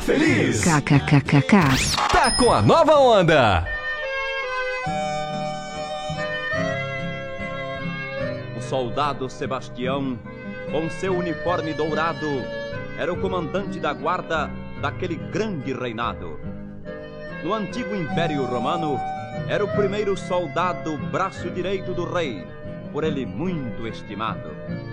feliz. KKKKK. Tá com a nova onda. O soldado Sebastião, com seu uniforme dourado, era o comandante da guarda daquele grande reinado. No antigo Império Romano, era o primeiro soldado braço direito do rei, por ele muito estimado.